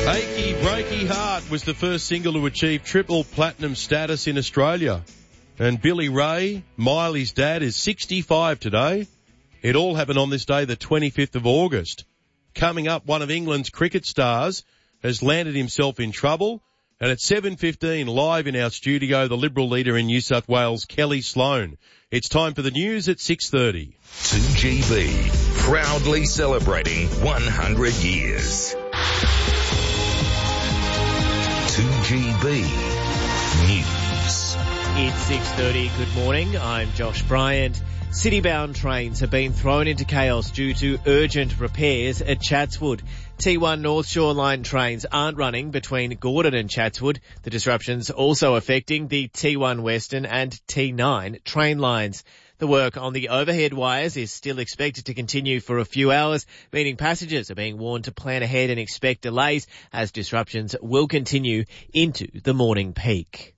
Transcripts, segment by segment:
Achy Breaky Heart was the first single to achieve triple platinum status in Australia. And Billy Ray, Miley's dad, is 65 today. It all happened on this day, the 25th of August. Coming up, one of England's cricket stars has landed himself in trouble. And at 7:15, live in our studio, the Liberal leader in New South Wales, Kelly Sloan. It's time for the news at 6:30. 2GB, proudly celebrating 100 years. 2GB News. It's 6:30. Good morning. I'm Josh Bryant. City-bound trains have been thrown into chaos due to urgent repairs at Chatswood. T1 North Shore Line trains aren't running between Gordon and Chatswood. The disruptions also affecting the T1 Western and T9 train lines. The work on the overhead wires is still expected to continue for a few hours, meaning passengers are being warned to plan ahead and expect delays as disruptions will continue into the morning peak.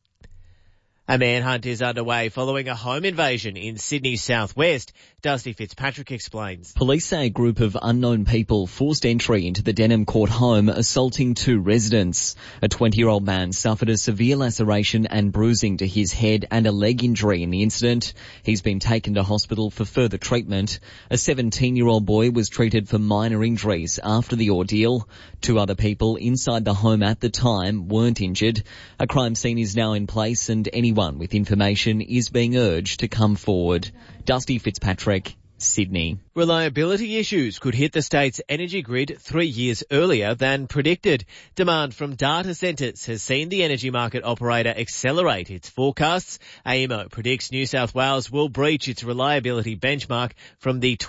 A manhunt is underway following a home invasion in Sydney's southwest. Dusty Fitzpatrick explains. Police say a group of unknown people forced entry into the Denham Court home, assaulting two residents. A 20-year-old man suffered a severe laceration and bruising to his head and a leg injury in the incident. He's been taken to hospital for further treatment. A 17-year-old boy was treated for minor injuries after the ordeal. Two other people inside the home at the time weren't injured. A crime scene is now in place and anyone with information is being urged to come forward. Dusty Fitzpatrick, Sydney. Reliability issues could hit the state's energy grid 3 years earlier than predicted. Demand from data centres has seen the energy market operator accelerate its forecasts. AEMO predicts New South Wales will breach its reliability benchmark from the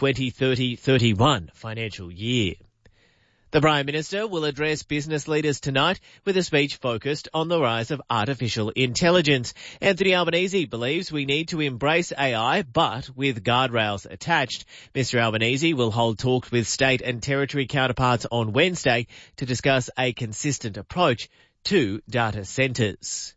2030-31 financial year. The Prime Minister will address business leaders tonight with a speech focused on the rise of artificial intelligence. Anthony Albanese believes we need to embrace AI, but with guardrails attached. Mr Albanese will hold talks with state and territory counterparts on Wednesday to discuss a consistent approach to data centres.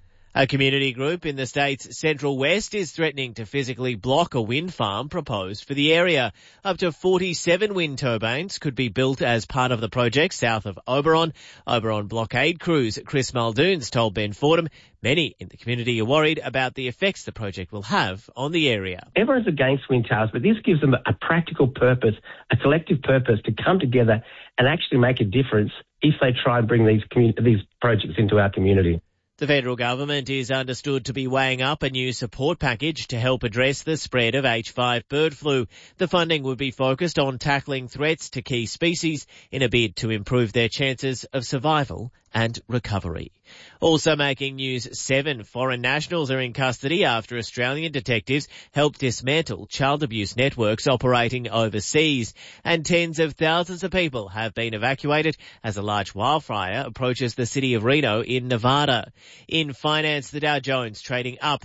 A community group in the state's Central West is threatening to physically block a wind farm proposed for the area. Up to 47 wind turbines could be built as part of the project south of Oberon. Oberon blockade crews Chris Muldoon's told Ben Fordham many in the community are worried about the effects the project will have on the area. Everyone's against wind towers, but this gives them a practical purpose, a collective purpose to come together and actually make a difference if they try and bring these projects into our community. The federal government is understood to be weighing up a new support package to help address the spread of H5 bird flu. The funding would be focused on tackling threats to key species in a bid to improve their chances of survival and recovery. Also making news, 7 foreign nationals are in custody after Australian detectives helped dismantle child abuse networks operating overseas. And tens of thousands of people have been evacuated as a large wildfire approaches the city of Reno in Nevada. In finance, the Dow Jones trading up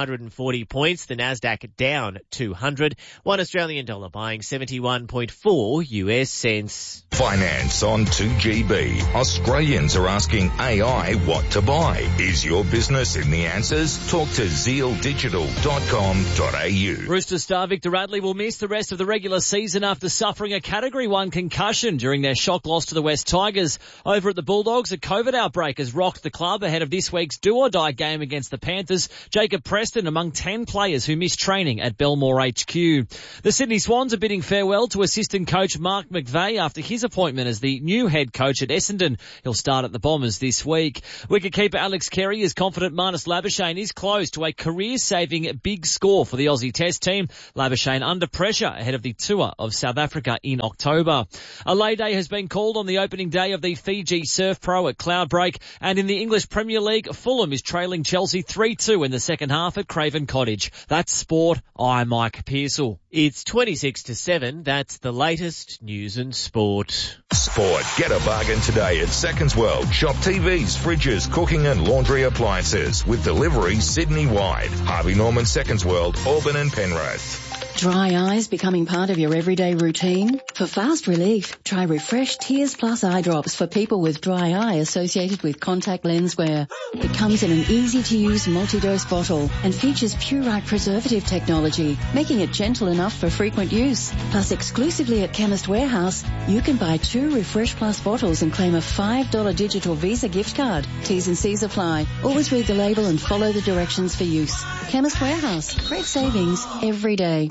140 points, the Nasdaq down 200, $1 Australian buying 71.4 US cents. Finance on 2GB. Australians are asking AI what to buy. Is your business in the answers? Talk to zealdigital.com.au. Roosters star Victor Radley will miss the rest of the regular season after suffering a Category 1 concussion during their shock loss to the West Tigers. Over at the Bulldogs, a COVID outbreak has rocked the club ahead of this week's do-or-die game against the Panthers. Jacob Preston among 10 players who missed training at Belmore HQ. The Sydney Swans are bidding farewell to assistant coach Mark McVeigh after his appointment as the new head coach at Essendon. He'll start at the Bombers this week. Wicketkeeper Alex Carey is confident Marnus Labuschagne is close to a career-saving big score for the Aussie Test team. Labuschagne under pressure ahead of the tour of South Africa in October. A lay day has been called on the opening day of the Fiji Surf Pro at Cloudbreak, and in the English Premier League, Fulham is trailing Chelsea 3-2 in the second half at Craven Cottage. That's sport. I'm Mike Pearsall. It's 26-7. That's the latest news and sport. Sport. Get a bargain today at Seconds World. Shop TVs, fridges, cooking and laundry appliances with delivery Sydney-wide. Harvey Norman, Seconds World, Auburn and Penrith. Dry eyes becoming part of your everyday routine? For fast relief, try Refresh Tears Plus eye drops for people with dry eye associated with contact lens wear. It comes in an easy-to-use multi-dose bottle and features Purite preservative technology, making it gentle enough for frequent use. Plus, exclusively at Chemist Warehouse, you can buy 2 Refresh Plus bottles and claim a $5 digital Visa gift card. T's and C's apply. Always read the label and follow the directions for use. Chemist Warehouse. Great savings every day.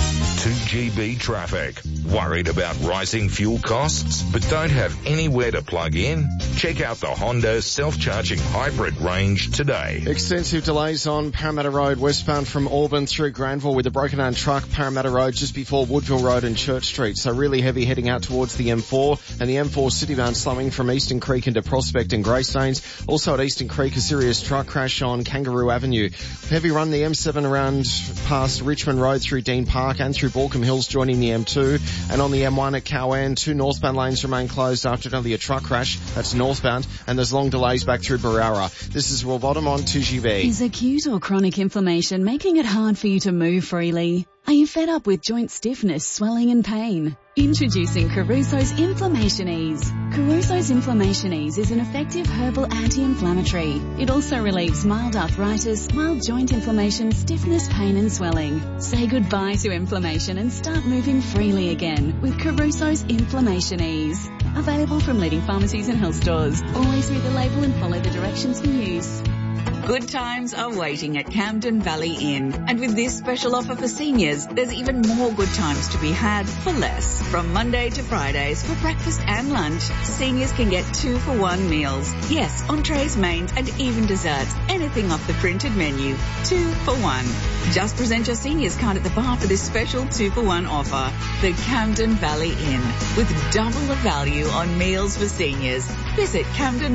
2GB traffic. Worried about rising fuel costs but don't have anywhere to plug in? Check out the Honda self-charging hybrid range today. Extensive delays on Parramatta Road westbound from Auburn through Granville with a broken down truck. Parramatta Road just before Woodville Road and Church Street. So really heavy heading out towards the M4 and the M4 citybound slowing from Eastern Creek into Prospect and Greystanes. Also at Eastern Creek, a serious truck crash on Kangaroo Avenue. Heavy run the M7 around past Richmond Road through Dean Park and through Balcombe Hills joining the M2. And on the M1 at Cowan, 2 northbound lanes remain closed after another truck crash. That's northbound. And there's long delays back through Barara. This is Will Bottom on 2GB. Is acute or chronic inflammation making it hard for you to move freely? Are you fed up with joint stiffness, swelling and pain? Introducing Caruso's Inflammation Ease. Caruso's Inflammation Ease is an effective herbal anti-inflammatory. It also relieves mild arthritis, mild joint inflammation, stiffness, pain and swelling. Say goodbye to inflammation and start moving freely again with Caruso's Inflammation Ease. Available from leading pharmacies and health stores. Always read the label and follow the directions for use. Good times are waiting at Camden Valley Inn. And with this special offer for seniors, there's even more good times to be had for less. From Monday to Fridays for breakfast and lunch, seniors can get 2-for-1 meals. Yes, entrees, mains and even desserts. Anything off the printed menu. 2 for 1. Just present your seniors card at the bar for this special 2-for-1 offer. The Camden Valley Inn. With double the value on meals for seniors. Visit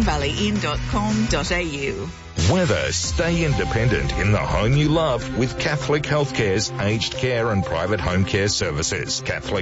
camdenvalleyinn.com.au. Weather, stay independent in the home you love with Catholic Healthcare's aged care and private home care services.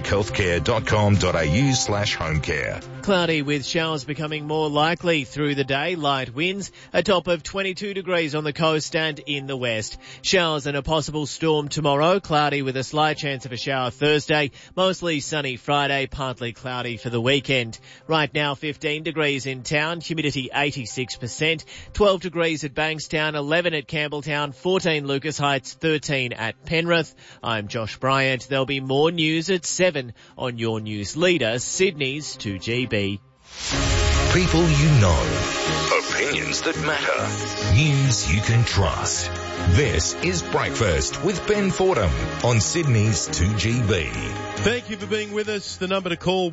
catholichealthcare.com.au/homecare. Cloudy with showers becoming more likely through the day. Light winds, a top of 22 degrees on the coast and in the west. Showers and a possible storm tomorrow. Cloudy with a slight chance of a shower Thursday. Mostly sunny Friday, partly cloudy for the weekend. Right now 15 degrees in town, humidity 86%, 12 degrees at Bankstown, 11 at Campbelltown, 14 Lucas Heights, 13 at Penrith. I'm Josh Bryant. There'll be more news at 7 on your news leader, Sydney's 2GB. People you know. Opinions that matter. News you can trust. This is Breakfast with Ben Fordham on Sydney's 2GB. Thank you for being with us. The number to call,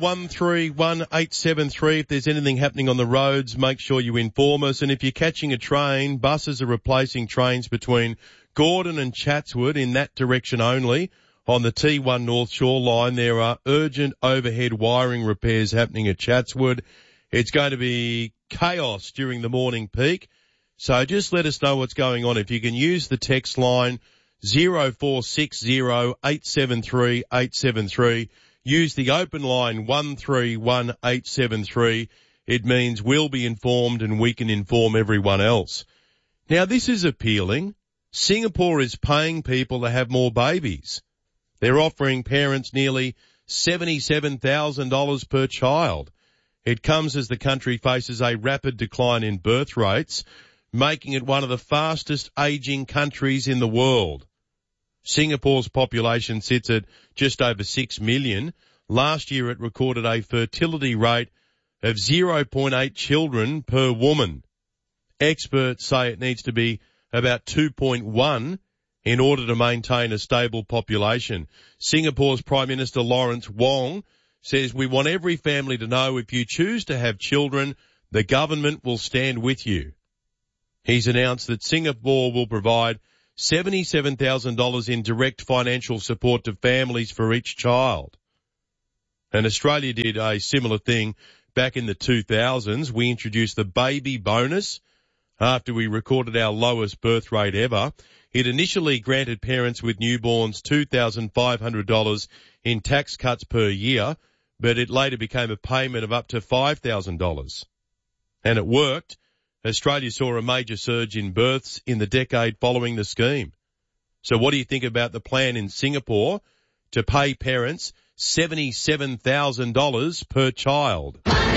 131873. If there's anything happening on the roads, make sure you inform us. And if you're catching a train, buses are replacing trains between Gordon and Chatswood in that direction only. On the T1 North Shore line, there are urgent overhead wiring repairs happening at Chatswood. It's going to be chaos during the morning peak. So just let us know what's going on. If you can use the text line 0460 873 873. Use the open line 131873. It means we'll be informed and we can inform everyone else. Now this is appealing. Singapore is paying people to have more babies. They're offering parents nearly $77,000 per child. It comes as the country faces a rapid decline in birth rates, making it one of the fastest aging countries in the world. Singapore's population sits at just over 6 million. Last year it recorded a fertility rate of 0.8 children per woman. Experts say it needs to be about 2.1 in order to maintain a stable population. Singapore's Prime Minister Lawrence Wong says we want every family to know if you choose to have children, the government will stand with you. He's announced that Singapore will provide $77,000 in direct financial support to families for each child. And Australia did a similar thing back in the 2000s. We introduced the baby bonus after we recorded our lowest birth rate ever. It initially granted parents with newborns $2,500 in tax cuts per year, but it later became a payment of up to $5,000. And it worked. Australia saw a major surge in births in the decade following the scheme. So what do you think about the plan in Singapore? to pay parents $77,000 per child.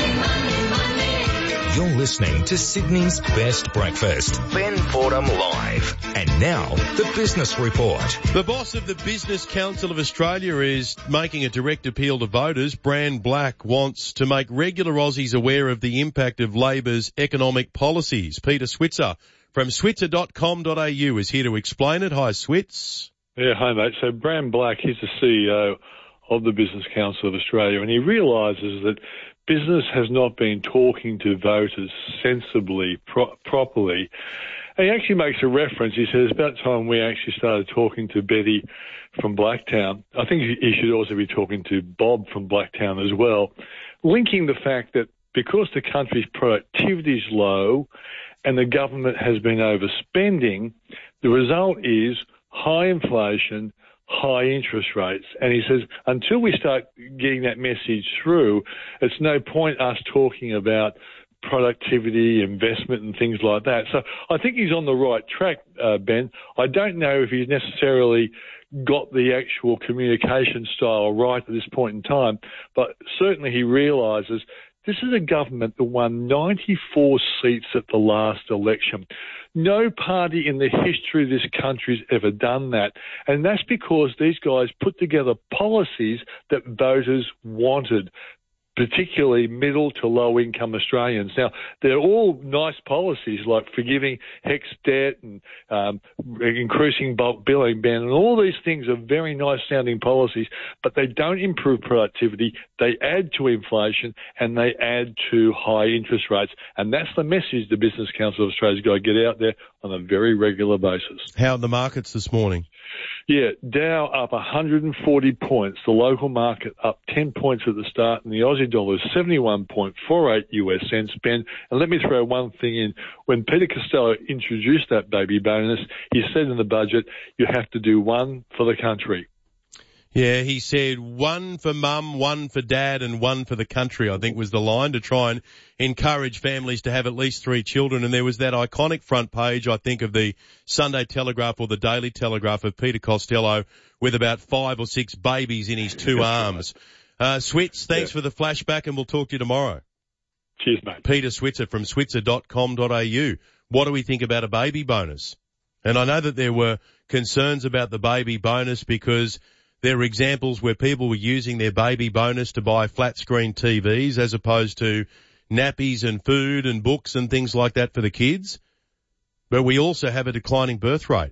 You're listening to Sydney's Best Breakfast. Ben Fordham Live. And now, the Business Report. The boss of the Business Council of Australia is making a direct appeal to voters. Brand Black wants to make regular Aussies aware of the impact of Labor's economic policies. Peter Switzer from switzer.com.au is here to explain it. Hi, Switz. Yeah, hi, mate. So Brand Black, he's the CEO of the Business Council of Australia, and he realises that business has not been talking to voters sensibly, properly. And he actually makes a reference. He says, about time we actually started talking to Betty from Blacktown. I think he should also be talking to Bob from Blacktown as well, linking the fact that because the country's productivity is low and the government has been overspending, the result is high inflation, high interest rates. And he says, until we start getting that message through, it's no point us talking about productivity, investment and things like that. So I think he's on the right track, Ben. I don't know if he's necessarily got the actual communication style right at this point in time, but certainly he realises this is a government that won 94 seats at the last election. No party in the history of this country has ever done that. And that's because these guys put together policies that voters wanted, particularly middle to low income Australians. Now, they're all nice policies like forgiving HECS debt and increasing bulk billing ban, and all these things are very nice sounding policies, but they don't improve productivity. They add to inflation and they add to high interest rates. And that's the message the Business Council of Australia's got to get out there on a very regular basis. How are the markets this morning? Yeah, Dow up 140 points, the local market up 10 points at the start, and the Aussie dollar is 71.48 US cents, Ben. And let me throw one thing in. When Peter Costello introduced that baby bonus, he said in the budget, you have to do one for the country. Yeah, he said one for mum, one for dad, and one for the country, I think was the line, to try and encourage families to have at least 3 children. And there was that iconic front page, I think, of the Sunday Telegraph or the Daily Telegraph of Peter Costello with about 5 or 6 babies in his 2 arms. Switz, thanks for the flashback, and we'll talk to you tomorrow. Cheers, mate. Peter Switzer from switzer.com.au. What do we think about a baby bonus? And I know that there were concerns about the baby bonus because there are examples where people were using their baby bonus to buy flat screen TVs as opposed to nappies and food and books and things like that for the kids. But we also have a declining birth rate.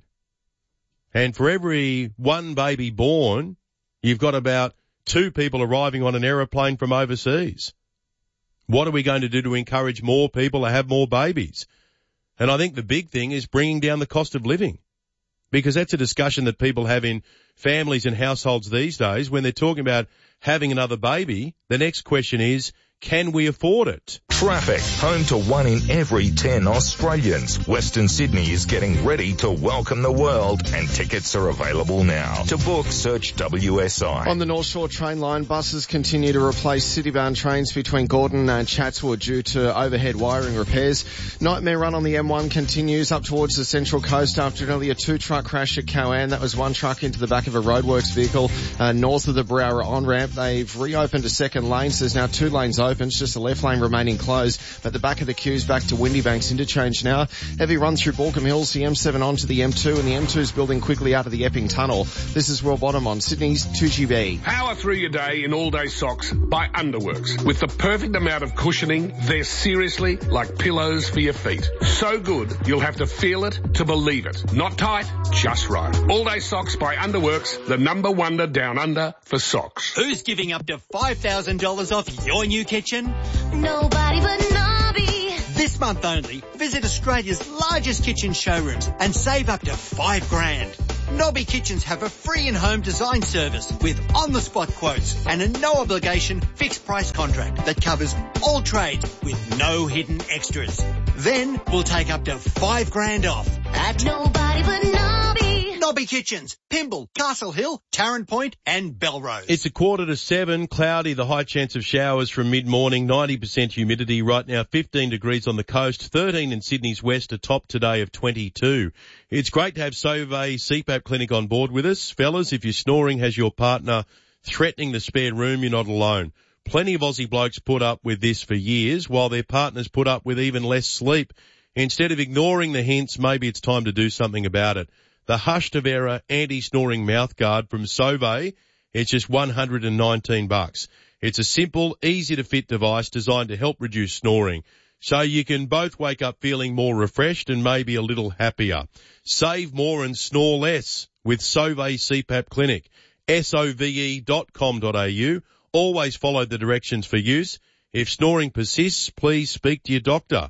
And for every 1 baby born, you've got about 2 people arriving on an aeroplane from overseas. What are we going to do to encourage more people to have more babies? And I think the big thing is bringing down the cost of living, because that's a discussion that people have in families and households these days. When they're talking about having another baby, the next question is, can we afford it? Traffic, home to 1 in every 10 Australians. Western Sydney is getting ready to welcome the world, and tickets are available now. To book, search WSI. On the North Shore train line, buses continue to replace city-bound trains between Gordon and Chatswood due to overhead wiring repairs. Nightmare run on the M1 continues up towards the Central Coast after an earlier 2-truck crash at Cowan. That was 1 truck into the back of a roadworks vehicle north of the Browra on-ramp. They've reopened a second lane, so there's now 2 lanes open. It's just a left lane remaining closed, but the back of the queue's back to Windy Banks interchange now. Heavy run through Balcombe Hills, the M7 onto the M2, and the M2's building quickly out of the Epping Tunnel. This is Will Bottom on Sydney's 2GB. Power through your day in all-day socks by Underworks. With the perfect amount of cushioning, they're seriously like pillows for your feet. So good, you'll have to feel it to believe it. Not tight, just right. All-day socks by Underworks, the number wonder down under for socks. Who's giving up to $5,000 off your new kitchen? Nobody but Nobby. This month only, visit Australia's largest kitchen showrooms and save up to $5,000. Nobby Kitchens have a free in-home design service with on-the-spot quotes and a no-obligation fixed-price contract that covers all trades with no hidden extras. Then we'll take up to $5,000 off at Nobody but Nobby. Nobby Kitchens, Pymble, Castle Hill, Tarrant Point and Belrose. It's 6:45, cloudy, the high chance of showers from mid-morning, 90% humidity right now, 15 degrees on the coast, 13 in Sydney's west, a top today of 22. It's great to have Sauvé CPAP Clinic on board with us. Fellas, if you're snoring, has your partner threatening the spare room, you're not alone. Plenty of Aussie blokes put up with this for years, while their partners put up with even less sleep. Instead of ignoring the hints, maybe it's time to do something about it. The Hush Tavera anti-snoring mouthguard from Sauvé, it's just $119. It's a simple, easy-to-fit device designed to help reduce snoring, so you can both wake up feeling more refreshed and maybe a little happier. Save more and snore less with Sauvé CPAP Clinic. SOVE.com.au. Always follow the directions for use. If snoring persists, please speak to your doctor.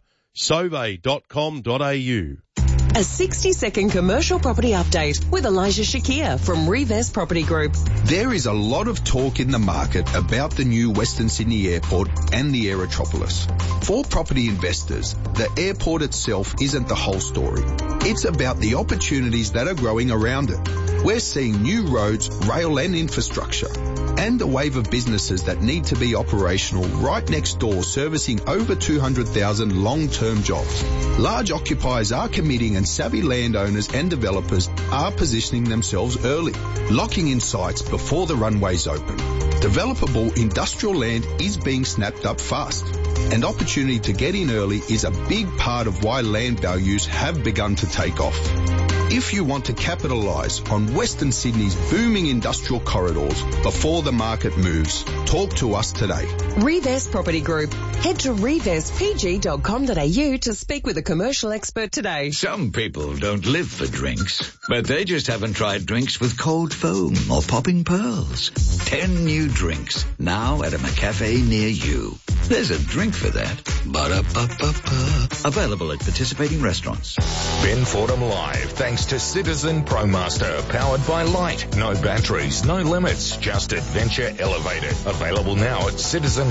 Sauvé.com.au. A 60-second commercial property update with Elijah Shakir from Reves Property Group. There is a lot of talk in the market about the new Western Sydney Airport and the Aerotropolis. For property investors, the airport itself isn't the whole story. It's about the opportunities that are growing around it. We're seeing new roads, rail and infrastructure, and a wave of businesses that need to be operational right next door, servicing over 200,000 long-term jobs. Large occupiers are committing and savvy landowners and developers are positioning themselves early, locking in sites before the runways open. Developable industrial land is being snapped up fast, and opportunity to get in early is a big part of why land values have begun to take off. If you want to capitalise on Western Sydney's booming industrial corridors before the market moves, talk to us today. Reves Property Group. Head to revespg.com.au to speak with a commercial expert today. Some people don't live for drinks, but they just haven't tried drinks with cold foam or popping pearls. 10 new drinks now at a McCafe near you. There's a drink for that. Ba-da-ba-ba-ba. Available at participating restaurants. Ben Fordham Live, thanks to Citizen ProMaster, powered by light. No batteries, no limits, just adventure elevated. Available now at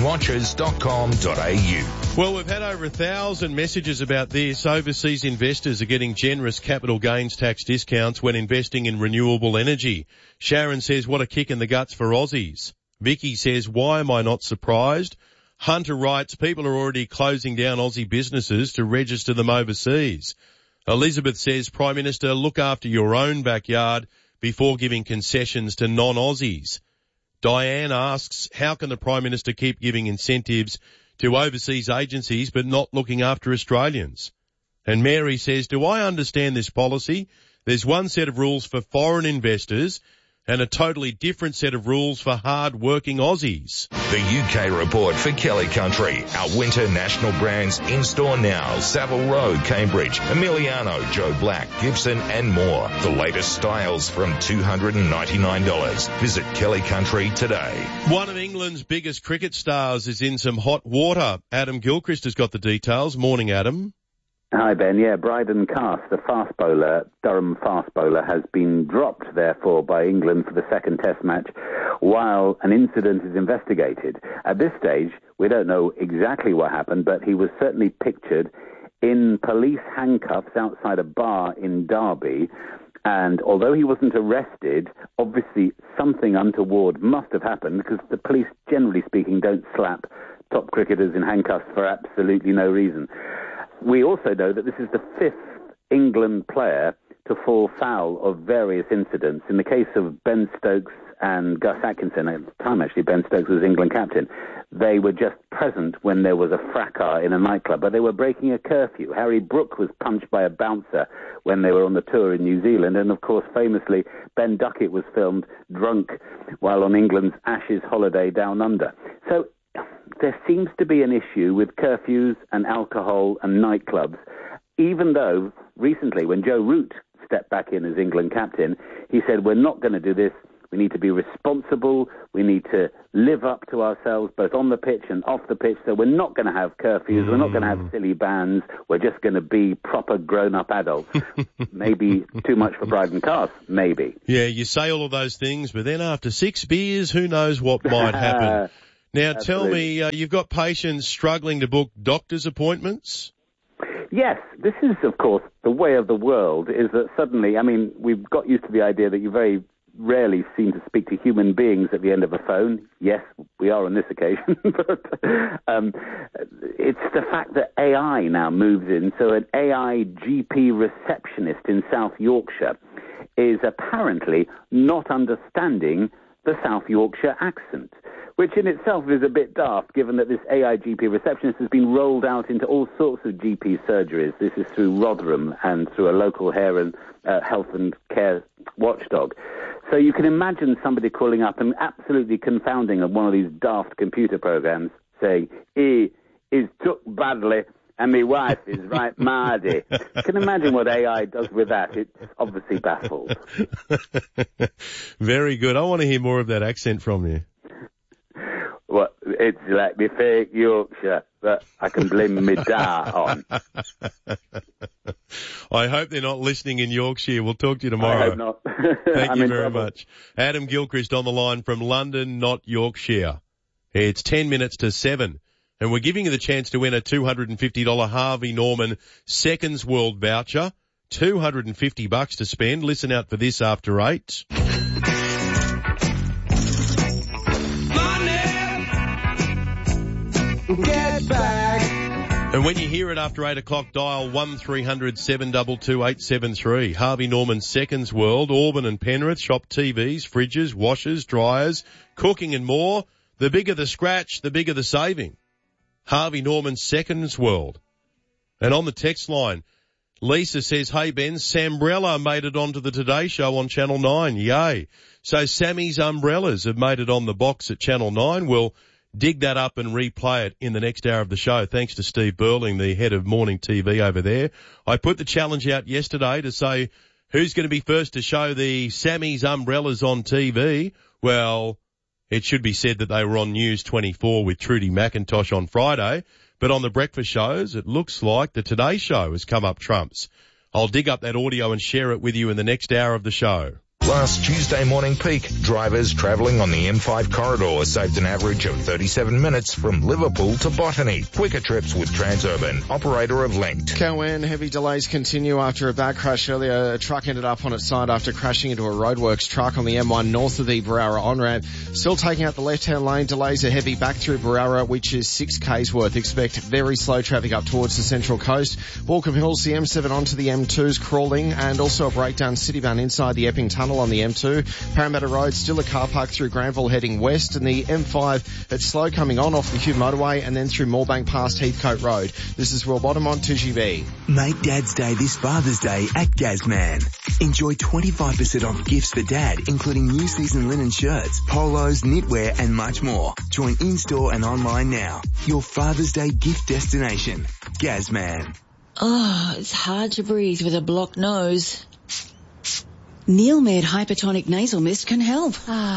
citizenwatches.com.au. Well, we've had over 1,000 messages about this. Overseas investors are getting generous capital gains tax discounts when investing in renewable energy. Sharon says, what a kick in the guts for Aussies. Vicky says, why am I not surprised? Hunter writes, people are already closing down Aussie businesses to register them overseas. Elizabeth says, Prime Minister, look after your own backyard before giving concessions to non-Aussies. Diane asks, how can the Prime Minister keep giving incentives to overseas agencies but not looking after Australians? And Mary says, do I understand this policy? There's one set of rules for foreign investors and a totally different set of rules for hard-working Aussies. The UK report for Kelly Country. Our winter national brands in-store now. Savile Row, Cambridge, Emiliano, Joe Black, Gibson and more. The latest styles from $299. Visit Kelly Country today. One of England's biggest cricket stars is in some hot water. Adam Gilchrist has got the details. Morning, Adam. Hi, Ben. Yeah, Bryden Cast, the fast bowler, Durham fast bowler, has been dropped, therefore, by England for the second Test match while an incident is investigated. At this stage, we don't know exactly what happened, but he was certainly pictured in police handcuffs outside a bar in Derby. And although he wasn't arrested, obviously something untoward must have happened because the police, generally speaking, don't slap top cricketers in handcuffs for absolutely no reason. We also know that this is the fifth England player to fall foul of various incidents. In the case of Ben Stokes and Gus Atkinson, at the time actually Ben Stokes was England captain, they were just present when there was a fracas in a nightclub, but they were breaking a curfew. Harry Brook was punched by a bouncer when they were on the tour in New Zealand, and of course famously Ben Duckett was filmed drunk while on England's Ashes holiday down under. So there seems to be an issue with curfews and alcohol and nightclubs, even though recently when Joe Root stepped back in as England captain, he said, we're not going to do this. We need to be responsible. We need to live up to ourselves, both on the pitch and off the pitch. So we're not going to have curfews. We're not going to have silly bands. We're just going to be proper grown-up adults. Maybe too much for Bryden Cast, maybe. Yeah, you say all of those things, but then after 6 beers, who knows what might happen. Now, tell me, you've got patients struggling to book doctor's appointments? Yes, this is, of course, the way of the world, is that suddenly, we've got used to the idea that you very rarely seem to speak to human beings at the end of a phone. Yes, we are on this occasion, but it's the fact that AI now moves in. So an AI GP receptionist in South Yorkshire is apparently not understanding the South Yorkshire accent, which in itself is a bit daft, given that this AI GP receptionist has been rolled out into all sorts of GP surgeries. This is through Rotherham and through a local health and care watchdog. So you can imagine somebody calling up and absolutely confounding one of these daft computer programs, saying, "He is took badly, and my wife is right mardy." You can imagine what AI does with that. It's obviously baffled. Very good. I want to hear more of that accent from you. Well, it's like me fake Yorkshire that I can blame me da on. I hope they're not listening in Yorkshire. We'll talk to you tomorrow. I hope not. Thank you very much. Adam Gilchrist on the line from London, not Yorkshire. It's 10 minutes to 7. And we're giving you the chance to win a $250 Harvey Norman Seconds World voucher. $250 to spend. Listen out for this after 8. Get back. And when you hear it after 8 o'clock, dial 1300 722 873. Harvey Norman Seconds World, Auburn and Penrith, shop TVs, fridges, washers, dryers, cooking and more. The bigger the scratch, the bigger the saving. Harvey Norman Seconds World. And on the text line, Lisa says, "Hey Ben, Sambrella made it onto the Today Show on Channel 9. Yay." So Sammy's umbrellas have made it on the box at Channel 9. We'll dig that up and replay it in the next hour of the show. Thanks to Steve Burling, the head of morning TV over there. I put the challenge out yesterday to say who's going to be first to show the Sammy's umbrellas on TV. Well, it should be said that they were on News 24 with Trudy McIntosh on Friday. But on the breakfast shows, it looks like the Today Show has come up trumps. I'll dig up that audio and share it with you in the next hour of the show. Last Tuesday morning peak, drivers travelling on the M5 corridor saved an average of 37 minutes from Liverpool to Botany. Quicker trips with Transurban, operator of Linked. Cowan, heavy delays continue after a bad crash earlier. A truck ended up on its side after crashing into a roadworks truck on the M1 north of the Barara on-ramp. Still taking out the left-hand lane. Delays are heavy back through Barara, which is 6 k's worth. Expect very slow traffic up towards the Central Coast. Walkham Hills, the M7 onto the M2's crawling, and also a breakdown citybound inside the Epping Tunnel on the M2. Parramatta Road, still a car park through Granville heading west, and the M5, it's slow coming on off the Hugh motorway and then through Moorebank past Heathcote Road. This is Will Bottom on 2GB. Make Dad's Day this Father's Day at Gazman. Enjoy 25% off gifts for Dad, including new season linen shirts, polos, knitwear and much more. Join in-store and online now. Your Father's Day gift destination. Gazman. Oh, it's hard to breathe with a blocked nose. Neilmed Hypertonic Nasal Mist can help.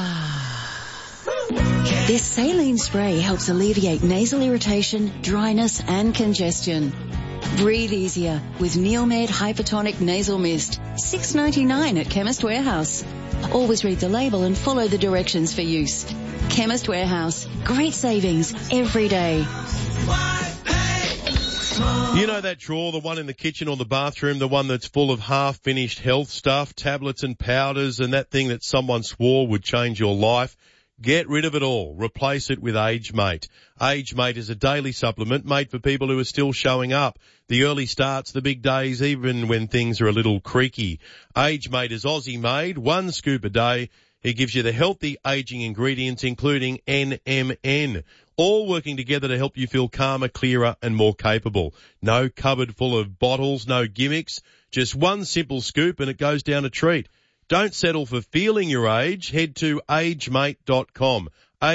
This saline spray helps alleviate nasal irritation, dryness and congestion. Breathe easier with Neilmed Hypertonic Nasal Mist. $6.99 at Chemist Warehouse. Always read the label and follow the directions for use. Chemist Warehouse. Great savings every day. You know that drawer, the one in the kitchen or the bathroom, the one that's full of half-finished health stuff, tablets and powders, and that thing that someone swore would change your life? Get rid of it all. Replace it with AgeMate. AgeMate is a daily supplement made for people who are still showing up. The early starts, the big days, even when things are a little creaky. AgeMate is Aussie-made, 1 scoop a day. It gives you the healthy aging ingredients, including NMN. All working together to help you feel calmer, clearer and more capable. No cupboard full of bottles, no gimmicks. Just 1 simple scoop and it goes down a treat. Don't settle for feeling your age. Head to agemate.com.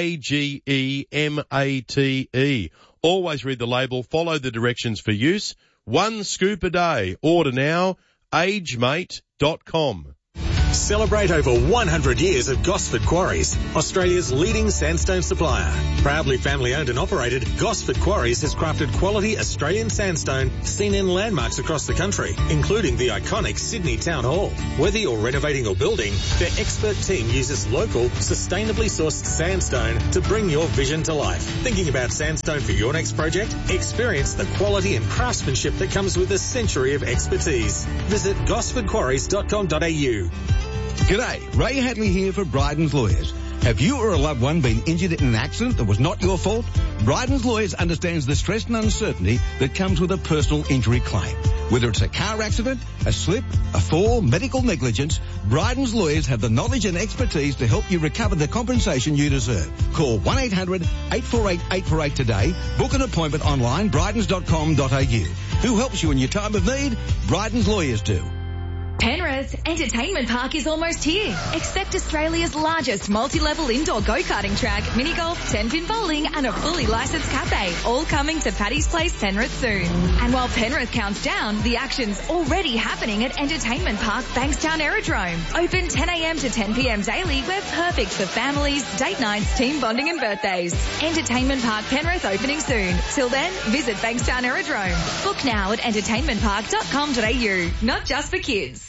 AGEMATE. Always read the label. Follow the directions for use. 1 scoop a day. Order now. agemate.com. Celebrate over 100 years of Gosford Quarries, Australia's leading sandstone supplier. Proudly family owned and operated, Gosford Quarries has crafted quality Australian sandstone seen in landmarks across the country, including the iconic Sydney Town Hall. Whether you're renovating or building, their expert team uses local, sustainably sourced sandstone to bring your vision to life. Thinking about sandstone for your next project? Experience the quality and craftsmanship that comes with a century of expertise. Visit gosfordquarries.com.au. G'day, Ray Hadley here for Bryden's Lawyers. Have you or a loved one been injured in an accident that was not your fault? Bryden's Lawyers understands the stress and uncertainty that comes with a personal injury claim. Whether it's a car accident, a slip, a fall, medical negligence, Bryden's Lawyers have the knowledge and expertise to help you recover the compensation you deserve. Call 1-800-848-848 today. Book an appointment online, brydens.com.au. Who helps you in your time of need? Bryden's Lawyers do. Penrith Entertainment Park is almost here. Expect Australia's largest multi-level indoor go-karting track, mini golf, 10-pin bowling and a fully licensed cafe, all coming to Paddy's Place, Penrith soon. And while Penrith counts down, the action's already happening at Entertainment Park Bankstown Aerodrome. Open 10 a.m. to 10 p.m. daily. We're perfect for families, date nights, team bonding and birthdays. Entertainment Park Penrith opening soon. Till then, visit Bankstown Aerodrome. Book now at entertainmentpark.com.au. Not just for kids.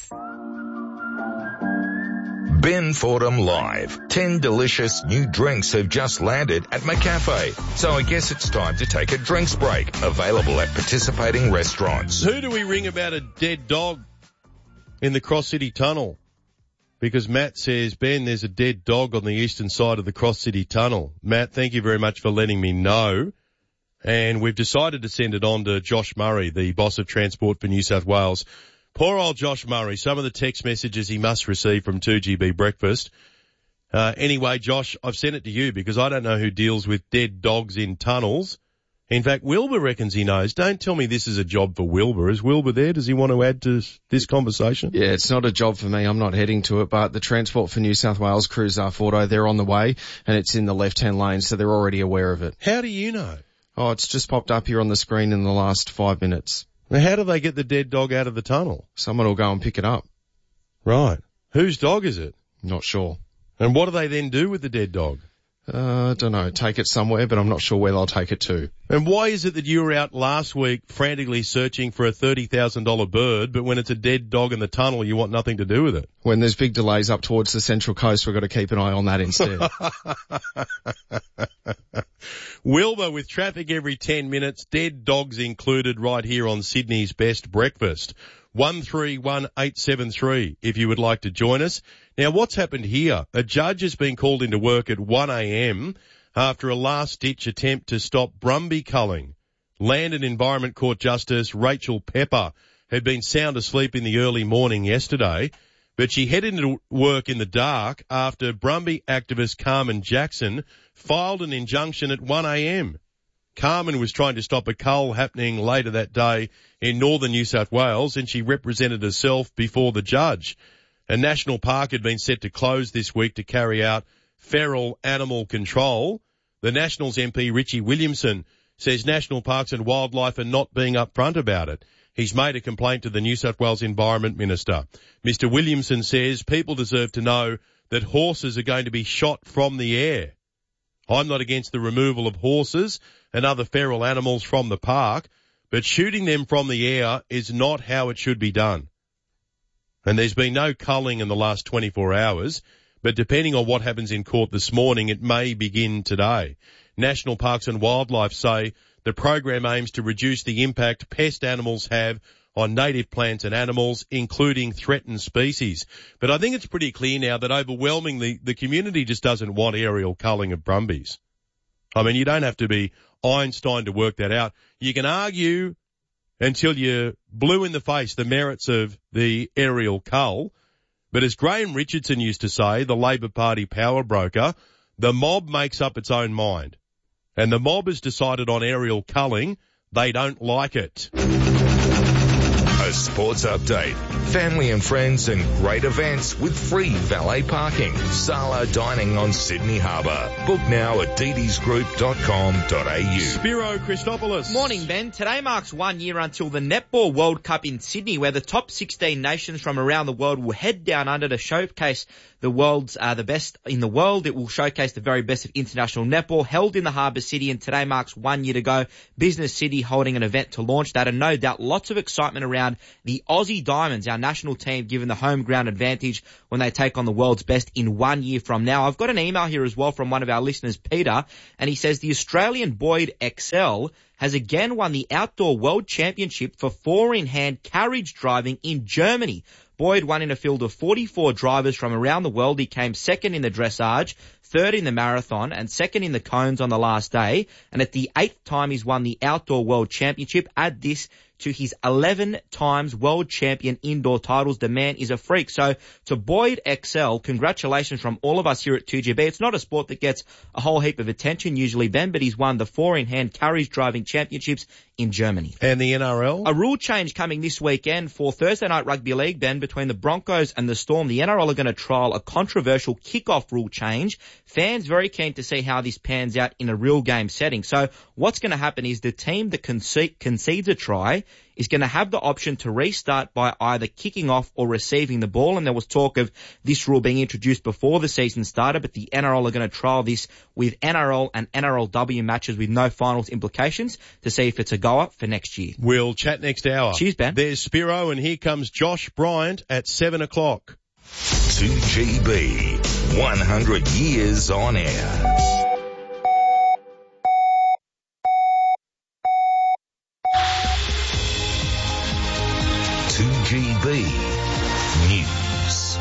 Ben Fordham Live. 10 delicious new drinks have just landed at McCafe. So I guess it's time to take a drinks break. Available at participating restaurants. Who do we ring about a dead dog in the Cross City Tunnel? Because Matt says, Ben, there's a dead dog on the eastern side of the Cross City Tunnel. Matt, thank you very much for letting me know. And we've decided to send it on to Josh Murray, the boss of Transport for New South Wales. Poor old Josh Murray, some of the text messages he must receive from 2GB Breakfast. Anyway, Josh, I've sent it to you because I don't know who deals with dead dogs in tunnels. In fact, Wilbur reckons he knows. Don't tell me this is a job for Wilbur. Is Wilbur there? Does he want to add to this conversation? Yeah, it's not a job for me. I'm not heading to it, but the Transport for New South Wales crews are Fordo. They're on the way and it's in the left-hand lane, so they're already aware of it. How do you know? Oh, it's just popped up here on the screen in the last 5 minutes. Now, how do they get the dead dog out of the tunnel? Someone will go and pick it up. Right. Whose dog is it? Not sure. And what do they then do with the dead dog? I don't know. Take it somewhere, but I'm not sure where they'll take it to. And why is it that you were out last week frantically searching for a $30,000 bird, but when it's a dead dog in the tunnel, you want nothing to do with it? When there's big delays up towards the Central Coast, we've got to keep an eye on that instead. Wilbur, with traffic every 10 minutes, dead dogs included right here on Sydney's Best Breakfast. 131873 if you would like to join us. Now, what's happened here? A judge has been called into work at 1 a.m. after a last-ditch attempt to stop Brumby culling. Land and Environment Court Justice Rachel Pepper had been sound asleep in the early morning yesterday, but she headed into work in the dark after Brumby activist Carmen Jackson filed an injunction at 1 a.m. Carmen was trying to stop a cull happening later that day in northern New South Wales, and she represented herself before the judge. A national park had been set to close this week to carry out feral animal control. The Nationals MP Richie Williamson says National Parks and Wildlife are not being upfront about it. He's made a complaint to the New South Wales Environment Minister. Mr. Williamson says people deserve to know that horses are going to be shot from the air. I'm not against the removal of horses and other feral animals from the park, but shooting them from the air is not how it should be done. And there's been no culling in the last 24 hours, but depending on what happens in court this morning, it may begin today. National Parks and Wildlife say the program aims to reduce the impact pest animals have on native plants and animals, including threatened species. But I think it's pretty clear now that overwhelmingly the community just doesn't want aerial culling of brumbies. I mean, you don't have to be Einstein to work that out. You can argue until you're blue in the face the merits of the aerial cull. But as Graham Richardson used to say, the Labor Party power broker, the mob makes up its own mind. And the mob has decided on aerial culling. They don't like it. The Sports Update. Family and friends and great events with free valet parking. Sala Dining on Sydney Harbour. Book now at ddsgroup.com.au. Spiro Christopoulos. Morning, Ben. Today marks 1 year until the Netball World Cup in Sydney, where the top 16 nations from around the world will head down under to showcase the best in the world. It will showcase the very best of international netball held in the Harbour City, and today marks 1 year to go. Business City holding an event to launch that, and no doubt lots of excitement around the Aussie Diamonds, our national team, given the home ground advantage when they take on the world's best in 1 year from now. I've got an email here as well from one of our listeners, Peter, and he says the Australian Boyd XL has again won the Outdoor World Championship for 4-in-hand carriage driving in Germany. Boyd won in a field of 44 drivers from around the world. He came second in the dressage, third in the marathon, and second in the cones on the last day. And at the 8th time he's won the Outdoor World Championship. Add this to his 11 times world champion indoor titles. The man is a freak. So to Boyd XL, congratulations from all of us here at 2GB. It's not a sport that gets a whole heap of attention usually, Ben, but he's won the 4-in-hand carriage driving championships in Germany. And the NRL? A rule change coming this weekend for Thursday Night Rugby League, Ben, between the Broncos and the Storm. The NRL are going to trial a controversial kickoff rule change. Fans very keen to see how this pans out in a real game setting. So what's going to happen is the team that concedes a try is going to have the option to restart by either kicking off or receiving the ball. And there was talk of this rule being introduced before the season started, but the NRL are going to trial this with NRL and NRLW matches with no finals implications to see if it's a goer for next year. We'll chat next hour. Cheers, Ben. There's Spiro, and here comes Josh Bryant at 7 o'clock. 2GB, 100 years on air. News.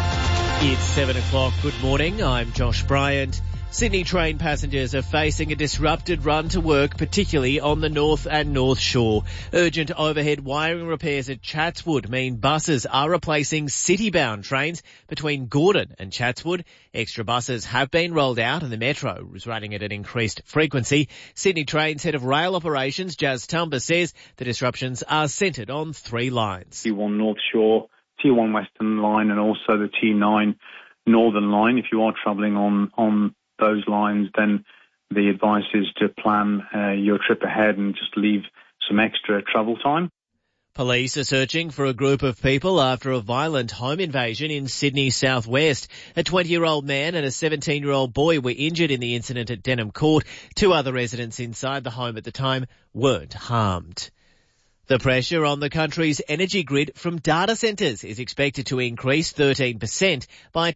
It's 7 o'clock. Good morning. I'm Josh Bryant. Sydney train passengers are facing a disrupted run to work, particularly on the North and North Shore. Urgent overhead wiring repairs at Chatswood mean buses are replacing city-bound trains between Gordon and Chatswood. Extra buses have been rolled out and the Metro is running at an increased frequency. Sydney Trains Head of Rail Operations, Jazz Tumba, says the disruptions are centred on 3 lines. Tier 1 North Shore, Tier 1 Western Line and also the Tier 9 Northern Line. If you are travelling on those lines, then the advice is to plan your trip ahead and just leave some extra travel time. Police are searching for a group of people after a violent home invasion in Sydney southwest. A 20-year-old man and a 17-year-old boy were injured in the incident at Denham Court. 2 other residents inside the home at the time weren't harmed. The pressure on the country's energy grid from data centres is expected to increase 13% by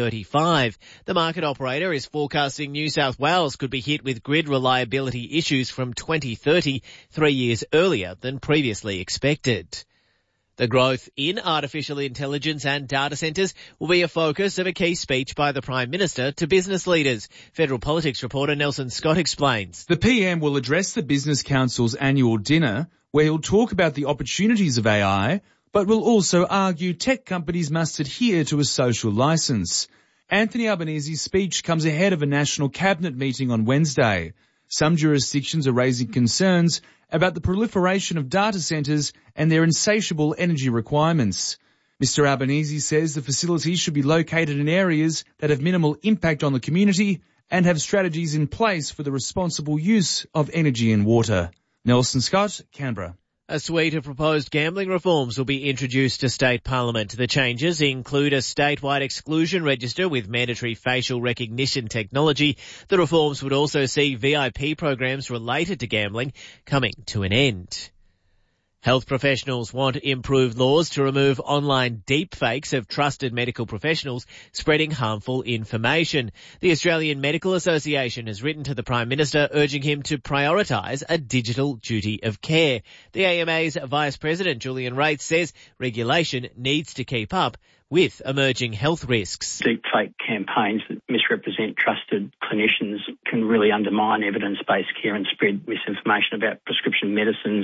2035. The market operator is forecasting New South Wales could be hit with grid reliability issues from 2030, 3 years earlier than previously expected. The growth in artificial intelligence and data centres will be a focus of a key speech by the Prime Minister to business leaders. Federal Politics reporter Nelson Scott explains. The PM will address the Business Council's annual dinner, where he'll talk about the opportunities of AI, but will also argue tech companies must adhere to a social licence. Anthony Albanese's speech comes ahead of a national cabinet meeting on Wednesday. Some jurisdictions are raising concerns about the proliferation of data centres and their insatiable energy requirements. Mr. Albanese says the facilities should be located in areas that have minimal impact on the community and have strategies in place for the responsible use of energy and water. Nelson Scott, Canberra. A suite of proposed gambling reforms will be introduced to state parliament. The changes include a statewide exclusion register with mandatory facial recognition technology. The reforms would also see VIP programs related to gambling coming to an end. Health professionals want improved laws to remove online deepfakes of trusted medical professionals spreading harmful information. The Australian Medical Association has written to the Prime Minister urging him to prioritise a digital duty of care. The AMA's Vice President Julian Rates says regulation needs to keep up with emerging health risks. Deepfake campaigns that misrepresent trusted clinicians can really undermine evidence-based care and spread misinformation about prescription medicines.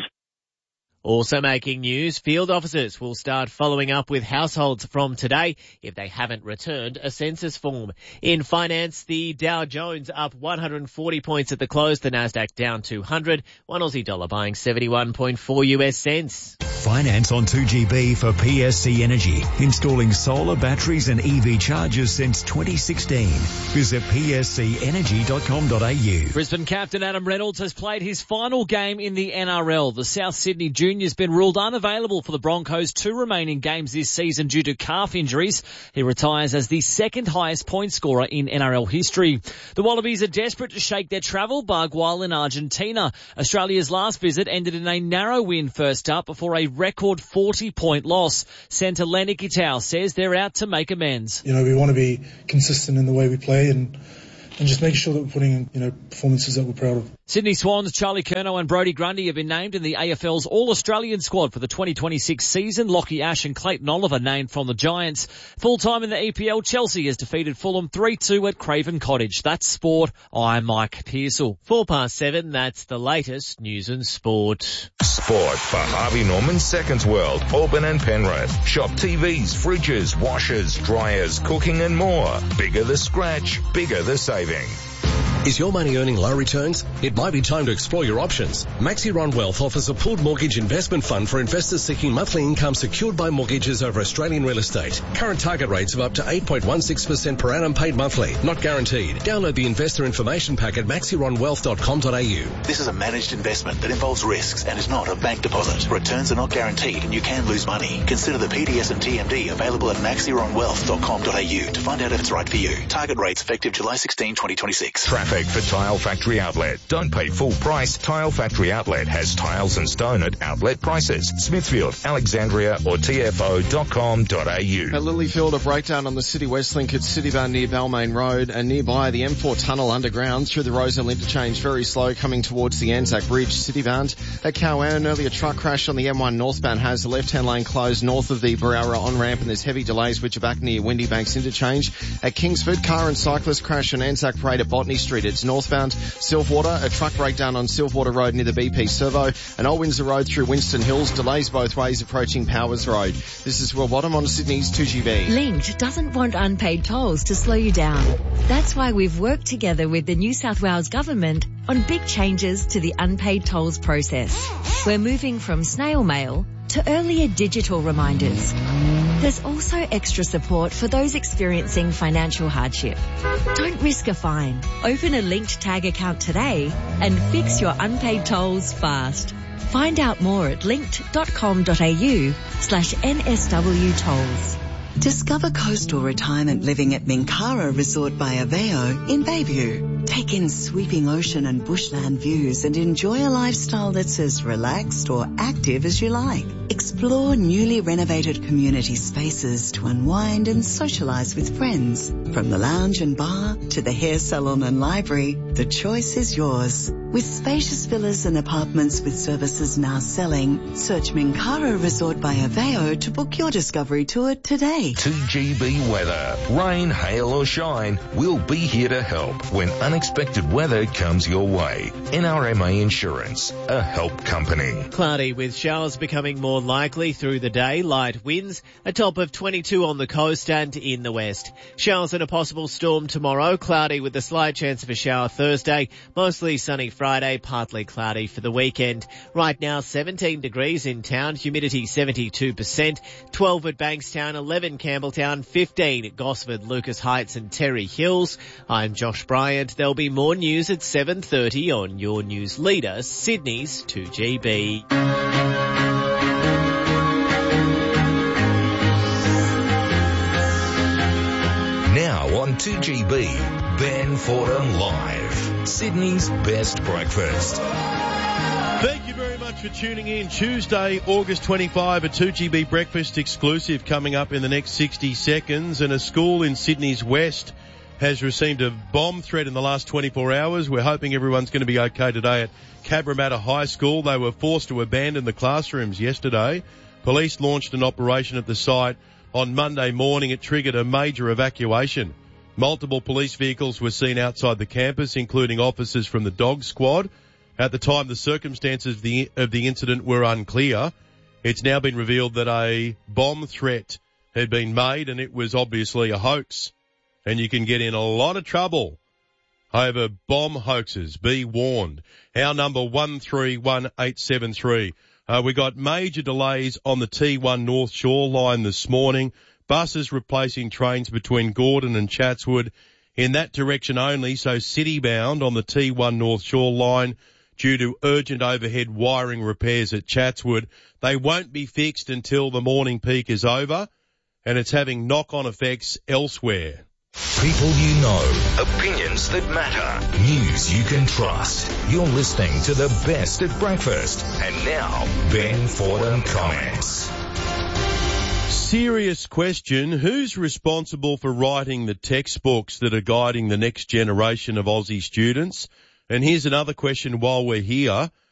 Also making news, field officers will start following up with households from today if they haven't returned a census form. In finance, the Dow Jones up 140 points at the close, the Nasdaq down 200, one Aussie dollar buying 71.4 US cents. finance on 2GB for PSC Energy, installing solar batteries and EV chargers since 2016. Visit pscenergy.com.au. Brisbane captain Adam Reynolds has played his final game in the NRL. The South Sydney junior's been ruled unavailable for the Broncos' 2 remaining games this season due to calf injuries. He retires as the second highest point scorer in NRL history. The Wallabies are desperate to shake their travel bug while in Argentina. Australia's last visit ended in a narrow win first up before a record 40-point loss. Centre Lenny Kitao says they're out to make amends. We want to be consistent in the way we play and just making sure that we're putting in, performances that we're proud of. Sydney Swans Charlie Curnow and Brodie Grundy have been named in the AFL's All-Australian squad for the 2026 season. Lockie Ash and Clayton Oliver named from the Giants. Full-time in the EPL, Chelsea has defeated Fulham 3-2 at Craven Cottage. That's sport. I'm Mike Pearsall. 7:04, that's the latest news and sport. Sport for Harvey Norman Seconds World, Auburn and Penrith. Shop TVs, fridges, washers, dryers, cooking and more. Bigger the scratch, bigger the saving. Is your money earning low returns? It might be time to explore your options. Maxiron Wealth offers a pooled mortgage investment fund for investors seeking monthly income secured by mortgages over Australian real estate. Current target rates of up to 8.16% per annum paid monthly, not guaranteed. Download the investor information pack at maxironwealth.com.au. This is a managed investment that involves risks and is not a bank deposit. Returns are not guaranteed and you can lose money. Consider the PDS and TMD available at maxironwealth.com.au to find out if it's right for you. Target rates effective July 16, 2026. Traffic for Tile Factory Outlet. Don't pay full price. Tile Factory Outlet has tiles and stone at outlet prices. Smithfield, Alexandria or tfo.com.au. At Lilyfield, a breakdown on the City West Link at Citybound near Balmain Road, and nearby the M4 tunnel underground through the Rosehill interchange, very slow coming towards the Anzac Bridge. Citybound at Cowan, earlier truck crash on the M1 northbound has the left-hand lane closed north of the Barara on-ramp, and there's heavy delays which are back near Windy Banks interchange. At Kingsford, car and cyclist crash on Anzac Parade at Botany Street. It's northbound. Silverwater, a truck breakdown on Silverwater Road near the BP Servo, and Old Windsor Road through Winston Hills, delays both ways approaching Powers Road. This is Will Bottom on Sydney's 2GB. Link doesn't want unpaid tolls to slow you down. That's why we've worked together with the New South Wales Government on big changes to the unpaid tolls process. We're moving from snail mail to earlier digital reminders. There's also extra support for those experiencing financial hardship. Don't risk a fine. Open a linked tag account today and fix your unpaid tolls fast. Find out more at linked.com.au/NSW tolls. Discover coastal retirement living at Minkara Resort by Aveo in Bayview. Take in sweeping ocean and bushland views and enjoy a lifestyle that's as relaxed or active as you like. Explore newly renovated community spaces to unwind and socialise with friends. From the lounge and bar to the hair salon and library, the choice is yours. With spacious villas and apartments with services now selling, search Minkara Resort by Aveo to book your discovery tour today. 2GB weather. Rain, hail or shine, we'll be here to help when unexpected weather comes your way. NRMA Insurance, a help company. Cloudy with showers becoming more likely through the day. Light winds, a top of 22 on the coast and in the west. Showers and a possible storm tomorrow. Cloudy with a slight chance of a shower Thursday. Mostly sunny Friday, partly cloudy for the weekend. Right now 17 degrees in town, humidity 72%, 12 at Bankstown, 11 Campbelltown, 15 at Gosford, Lucas Heights and Terry Hills. I'm Josh Bryant. There'll be more news at 7:30 on your news leader, Sydney's 2GB. Now on 2GB, Ben Fordham Live, Sydney's best breakfast. Thank you very much for tuning in. Tuesday, August 25, a 2GB breakfast exclusive coming up in the next 60 seconds. And a school in Sydney's west has received a bomb threat in the last 24 hours. We're hoping everyone's going to be okay today at Cabramatta High School. They were forced to abandon the classrooms yesterday. Police launched an operation at the site on Monday morning. It triggered a major evacuation. Multiple police vehicles were seen outside the campus, including officers from the dog squad. At the time, the circumstances of the incident were unclear. It's now been revealed that a bomb threat had been made, and it was obviously a hoax. And you can get in a lot of trouble over bomb hoaxes. Be warned. Our number 131873. We got major delays on the T1 North Shore line this morning. Buses replacing trains between Gordon and Chatswood in that direction only, so city-bound on the T1 North Shore line due to urgent overhead wiring repairs at Chatswood. They won't be fixed until the morning peak is over, and it's having knock-on effects elsewhere. People you know, opinions that matter, news you can trust. You're listening to the best at breakfast. And now, Ben Fordham comments. Serious question. Who's responsible for writing the textbooks that are guiding the next generation of Aussie students? And here's another question while we're here.